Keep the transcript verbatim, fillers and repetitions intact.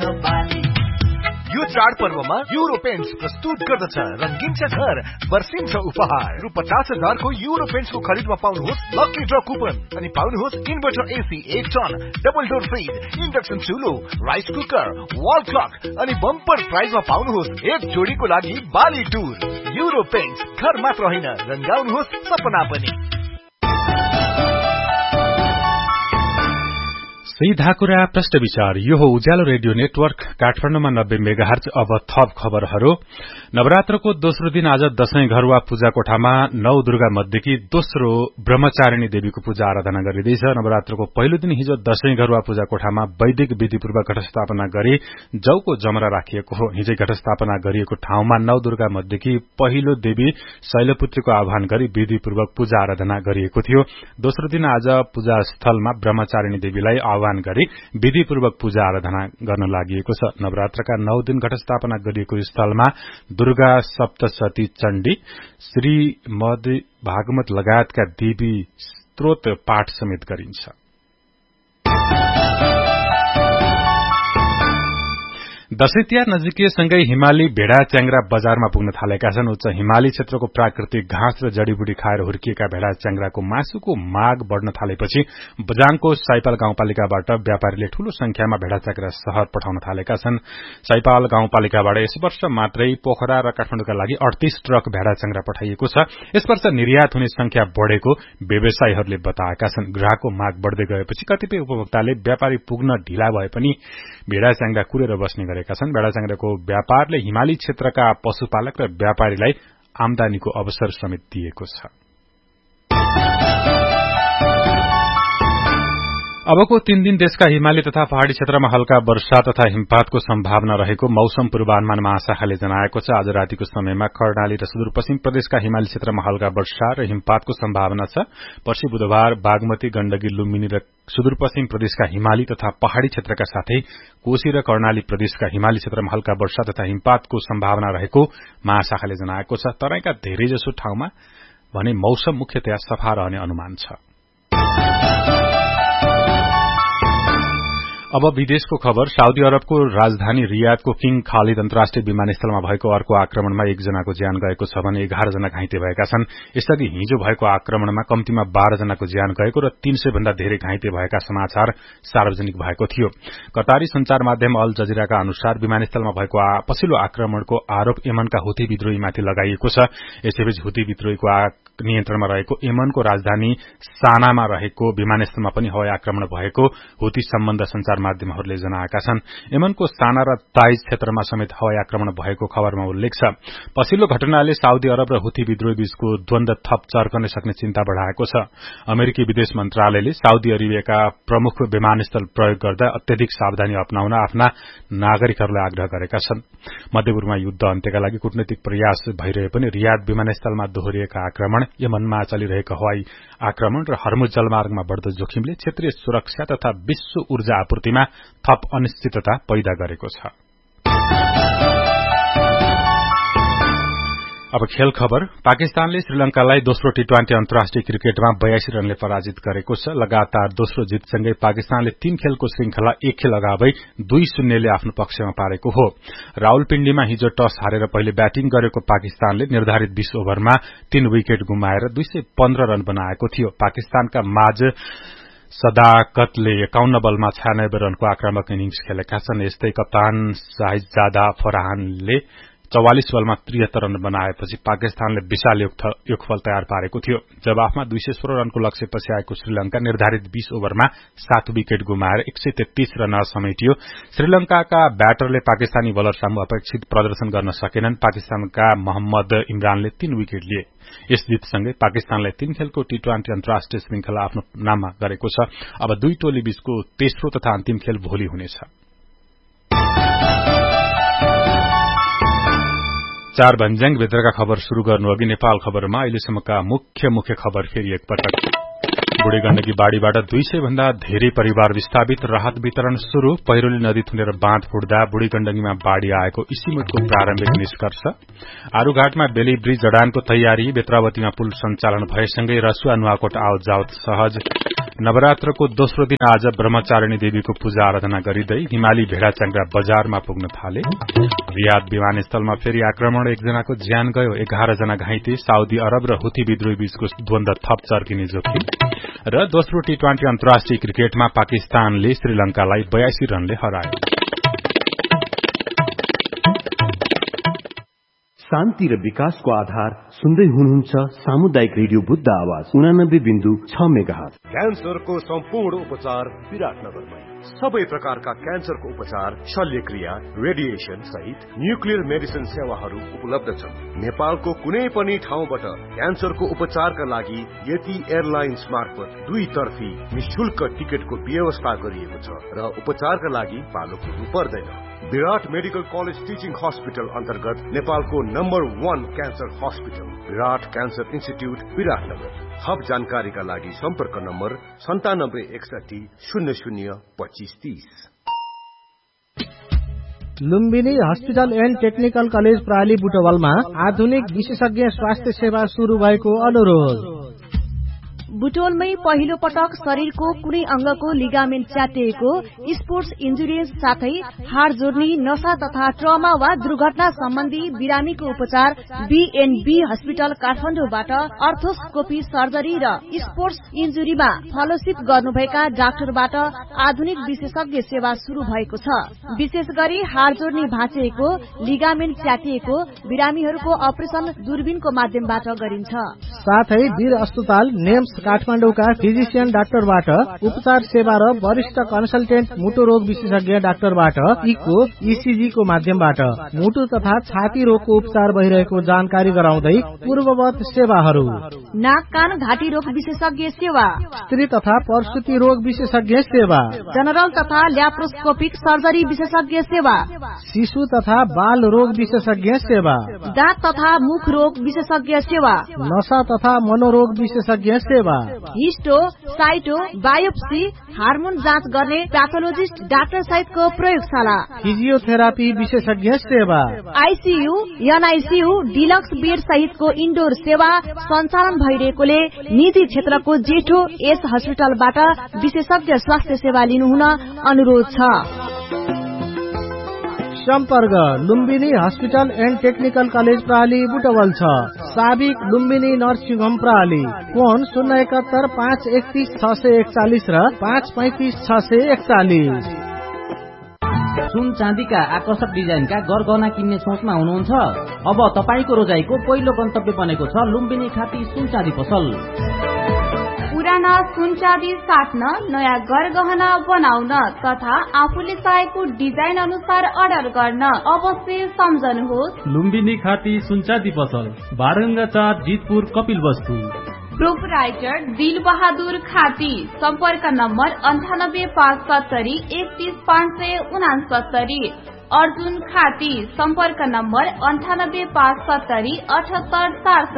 बाली। यो चाडपर्वमा युरो पेन्ट्स प्रस्तुत गर्दछ रंगीन छ घर वर्षिन्छ उपहार। रु पचास हजारको युरो पेन्ट्सको खरिदमा पाउनुहोस् लकी ड्र कुपन अनि पाउनुहोस् इन्भर्टर एसी एक ton, double door fridge, induction चुलो, rice cooker, wall clock अनि बम्पर प्राइजमा पाउनुहोस् एक जोडीको लागि बाली टुर। युरो पेन्ट्स घर मात्र होइन रंगाउनुहोस् सपना पनि। सीधा कुरा प्रश्न विचार। यो हो उज्यालो रेडियो नेटवर्क काठमाडौँमा नब्बे मेगाहर्ज। अब थप खबरहरू। नवरात्रको दोस्रो दिन आज दशैं घरवा पूजा कोठामा नौ दुर्गा मध्येकी दोस्रो ब्रह्मचारिणी देवीको पूजा आराधना गरिँदैछ। नवरात्रको पहिलो दिन हिजो दशैं घरवा पूजा कोठामा वैदिक विधिपूर्वक घटस्थापना गरी जौको जमरा राखिएको हो। हिजै घटस्थापना गरिएको ठाउँमा नौ दुर्गा मध्येकी पहिलो देवी शैलपुत्रीको आह्वान गरी विधिपूर्वक पूजा आराधना गरिएको थियो। दोस्रो दिन आज पूजा स्थलमा ब्रह्मचारिणी देवीलाई आह्वान गरी विधिपूर्वक पूजा आराधना गर्न लागि छ। नवरात्रका नौ दिन घटस्थापना गरिएको स्थलमा दुर्गा सप्तशती चण्डी, श्रीमद भागवत लगायतका देवी स्तोत्र पाठ समेत गरिन्छ। दशैं तिहार नजिकिएसँगै हिमाली भेडा च्याङ्ग्रा बजारमा पुग्न थालेका छन्। उच्च हिमाली क्षेत्रको प्राकृतिक घाँस र जडीबुटी खाएर हुर्किएका भेडा च्याङ्ग्राको मासुको माग बढ़न थालेपछि बजाङको साइपाल गाउँपालिकाबाट व्यापारीले ठूलो संख्यामा भेडा च्याङ्ग्रा शहर पठाउन थालेका छन्। साइपाल गाउँपालिकाबाट यस वर्ष मात्रै पोखरा र काठमाडौँका लागि अडतीस ट्रक भेडा च्याङ्ग्रा पठाइएको छ। यस वर्ष निर्यात हुने संख्या बढ़ेको व्यवसायीहरूले बताएका छन्। ग्राहकको माग बढ़दै गएपछि कतिपय उपभोक्ताले व्यापारी पुग्न ढिला भए पनि भेडा च्याङ्ग्रा कुरेर बस्ने गरेका छन्। भेडा च्याङ्ग्राको व्यापारले हिमाली क्षेत्रका पशुपालक र व्यापारीलाई आमदानीको अवसर समेत दिएको छ। अबको तीन दिन देशका हिमाली तथा पहाड़ी क्षेत्रमा हल्का वर्षा तथा हिमपातको सम्भावना रहेको मौसम पूर्वानुमान महाशाखाले जनाएको छ। आज रातिको समयमा कर्णाली र सुदूरपश्चिम प्रदेशका हिमाली क्षेत्रमा हल्का वर्षा र हिमपातको सम्भावना छ। पर्सि बुधबार बागमती, गण्डकी, लुम्बिनी र सुदूरपश्चिम प्रदेशका हिमाली तथा पहाड़ी क्षेत्रका साथै कोशी र कर्णाली प्रदेशका हिमाली क्षेत्रमा हल्का वर्षा तथा हिमपातको सम्भावना रहेको महाशाखाले जनाएको छ। तराईका धेरैजसो ठाउँमा भने मौसम मुख्यतया सफा रहने अनुमान छ। अब विदेशको खबर। साउदी अरबको राजधानी रियादको किङ खालिद अन्तर्राष्ट्रिय विमानस्थलमा भएको अर्को आक्रमणमा एकजनाको ज्यान गएको छ भने एघार जना घाइते भएका छन्। यसअघि हिजो भएको आक्रमणमा कम्तीमा बाह्र जनाको ज्यान गएको र तीन सय भन्दा धेरै घाइते भएका समाचार सार्वजनिक भएको थियो। कतारी संचार माध्यम अल जजिराका अनुसार विमानस्थलमा भएको पछिल्लो आक्रमणको आरोप यमनका हुती विद्रोहीमाथि लगाइएको छ। यसैबीच हुती विद्रोहीको नियन्त्रणमा रहेको यमनको राजधानी सानामा रहेको विमानस्थलमा पनि हवाई आक्रमण भएको हुती सम्बन्ध संचार माध्यमहरूले जनाएका छन्। यमनको साना र ताइज क्षेत्रमा समेत हवाई आक्रमण भएको खबरमा उल्लेख छ। पछिल्लो घटनाले साउदी अरब र हुती विद्रोही बीचको द्वन्द थप चर्कन सक्ने चिन्ता बढ़ाएको छ। अमेरिकी विदेश मन्त्रालयले साउदी अरेबियाका प्रमुख विमानस्थल प्रयोग गर्दा अत्यधिक सावधानी अपनाउन आफ्ना नागरिकहरूलाई आग्रह गरेका छन्। मध्यपूर्वमा युद्ध अन्त्यका लागि कूटनीतिक प्रयास भइरहे पनि रियाद विमानस्थलमा दोहोरिएका आक्रमण, यमनमा चलिरहेको हवाई आक्रमण र हर्मुज जलमार्गमा बढ़दो जोखिमले क्षेत्रीय सुरक्षा तथा विश्व ऊर्जा आपूर्तिमा थप अनिश्चितता पैदा गरेको छ। अब खेल खबर। पाकिस्तानले श्रीलंकालाई दोस्रो टी ट्वेन्टी अन्तर्राष्ट्रिय क्रिकेटमा बयासी रनले पराजित गरेको छ। लगातार दोस्रो जितसँगै पाकिस्तानले तीन खेलको श्रृंखला एक खेल अगावै दुई शून्यले आफ्नो पक्षमा पारेको हो। रावलपिण्डीमा हिजो टस हारेर पहिले ब्याटिङ गरेको पाकिस्तानले निर्धारित बीस ओभरमा तीन विकेट गुमाएर दुई सय पन्ध्र रन बनाएको थियो। पाकिस्तानका माझ सदाकतले एकाउन्न बलमा छयानब्बे रनको आक्रामक इनिंग्स खेलेका छन्। यस्तै कप्तान शाहिदजादा फरहानले चौवालिस बलमा त्रिहत्तर रन बनाएपछि पाकिस्तानले विशाल योगफल तयार पारेको थियो। जवाफमा दुई सय सोह्र रनको लक्ष्यपछि आएको श्रीलंका निर्धारित बीस ओभरमा सात विकेट गुमाएर एक सय तेत्तीस रन समेटियो। श्रीलंकाका ब्याटरले पाकिस्तानी बलर सामु अपेक्षित प्रदर्शन गर्न सकेनन्। पाकिस्तानका मोहम्मद इमरानले तीन विकेट लिए। यस जितसँगै पाकिस्तानलाई तीन खेलको टी ट्वेन्टी अन्तर्राष्ट्रिय श्रृंखला आफ्नो नाममा गरेको छ। अब दुई टोली बीचको तेस्रो तथा अन्तिम खेल भोलि हुनेछ। चार भन्ज्याङ भित्रका खबर शुरू गर्नु अघि नेपाल खबरमा अहिलेसम्मका मुख्य मुख्य खबर फेरि एकपटक। बुढी गण्डकी बाढ़ीबाट दुई सय भन्दा धेरै परिवार विस्थापित, राहत वितरण शुरू। पहिरोले नदी थुनेर बाँध फुट्दा बुढी गण्डकीमा बाढ़ी आएको इसिमुटको प्रारम्भिक निष्कर्ष। आरूघाटमा बेली ब्रिज जडानको तयारी, बेत्रावतीमा पुल सञ्चालन भएसँगै रसुवा नुवाकोट आवत जावत सहज। नवरात्रको दोस्रो दिन आज ब्रह्मचारिणी देवीको पूजा आराधना गरिँदै हिमाली भेडा च्याङ्ग्रा बजारमा पुग्न थाले। रियाद विमानस्थलमा फेरि आक्रमण, एकजनाको ज्यान गयो, एघार जना घाइते। साउदी अरब र हुथी विद्रोही बीचको द्वन्द्व थप चर्किने जोखिम। र दोस्रो टी ट्वेन्टी अन्तर्राष्ट्रिय क्रिकेटमा पाकिस्तानले श्रीलंकालाई बयासी रनले हरायो। शान्ति र विकासको आधार सुन्दै हुनुहुन्छ सामुदायिक रेडियो बुद्ध आवाज उनानब्बे बिन्दु छ मेगाहर्ज। क्यान्सरको सम्पूर्ण उपचार विराटनगरमै। सबै प्रकारका क्यान्सरको उपचार, शल्यक्रिया, रेडिएसन सहित न्युक्लियर मेडिसिन सेवाहरू उपलब्ध छन्। नेपालको कुनै पनि ठाउँबाट क्यान्सरको उपचारका लागि यति एयरलाइन्स मार्फत दुई तर्फी निशुल्क टिकटको व्यवस्था गरिएको छ र उपचारका लागि पालो पुग्नु पर्दैन। विराट मेडिकल कलेज टिचिङ हस्पिटल अन्तर्गत नेपालको नम्बर वन क्यान्सर हस्पिटल विराट क्यान्सर इन्स्टिट्यूट विराटनगर। थप जानकारीका लागि सम्पर्क नम्बर सन्तानब्बे एकसठी शून्य शून्य पच्चीस तीस। Lumbini hospital and technical college प्राली बुटवलमा आधुनिक विशेषज्ञ स्वास्थ्य सेवा शुरू भएको अनुरोध। बुटोलमै पहिलो पटक शरीरको कुनै अंगको लिगामेन्ट च्यातिएको, स्पोर्ट्स इन्जुरिज साथै हाड जोड्नी, नशा तथा ट्रमा वा दुर्घटना सम्बन्धी बिरामीको उपचार बीएनबी हस्पिटल काठमाडौँबाट अर्थोस्कोपी सर्जरी र स्पोर्ट्स इन्जुरीमा फेलोशिप गर्नुभएका डाक्टरबाट आधुनिक विशेषज्ञ सेवा शुरू भएको छ। विशेष गरी हाड जोड्नी भाँचिएको, लिगामेन्ट च्यातिएको बिरामीहरूको अपरेसन दूरबीनको माध्यमबाट गरिन्छ। साथै वीर अस्पताल नेम्स काठमाडौँका फिजिशियन डाक्टरबाट उपचार सेवा र वरिष्ठ कन्सल्टेन्ट मुटु रोग विशेषज्ञ डाक्टरबाट इको इसिजी को माध्यमबाट मुटु तथा छाती रोगको उपचार भइरहेको जानकारी गराउँदै पूर्ववत सेवाहरू: नाक कान घाँटी रोग विशेषज्ञ सेवा, स्त्री तथा प्रसुति रोग विशेषज्ञ सेवा, जनरल तथा ल्याप्रोस्कोपिक सर्जरी विशेषज्ञ सेवा, शिशु तथा बाल रोग विशेषज्ञ सेवा, दाँत तथा मुख रोग विशेषज्ञ सेवा, नशा तथा मनोरोग विशेषज्ञ सेवा, हिस्टो, साइटो, बायोप्सी, हार्मोन जाँच गर्ने प्याथोलोजिस्ट डाक्टर सहितको प्रयोगशाला, फिजियोथेरापी विशेषज्ञ सेवा, आइसीयू, एनआइसीयू, डिलक्स बेड सहितको इन्डोर सेवा सञ्चालन भइरहेकोले निजी क्षेत्रको जेठो एस हस्पिटलबाट विशेषज्ञ स्वास्थ्य सेवा लिनुहुन अनुरोध छ। सम्पर्क Lumbini hospital and technical college प्राली Butwal छ। साबिक लुम्बिनी नर्सिङ होम प्राली। फोन शून्य एकात्तर पाँच एकतीस छ सय एकचालिस र पाँच पैंतिस छ सय एकचालिस। सुन चाँदीका आकर्षक डिजाइनका गरगहना किन्ने सोचमा हुनुहुन्छ? अब तपाईको रोजाइको पहिलो गन्तव्य बनेको छ लुम्बिनी खाती सुन चाँदी पसल। पुराना सुन चाँदी साट्न, नयाँ गरगहना बनाउन तथा आफूले चाहेको डिजाइन अनुसार अर्डर गर्न अवश्य सम्झनुहोस् लुम्बिनी खाती सुन चाँदी पसल, बारङ्गा चार, जितपुर, कपिल वस्तु। प्रोपराइटर दिल बहादुर खाती। सम्पर्क नम्बर अन्ठानब्बे पाँच सत्तरी एकतीस पाँच सय उनासत्तरी। अर्जुन खाती। सम्पर्क नम्बर अन्ठानब्बे पाँच सत्तरी अठहत्तर चार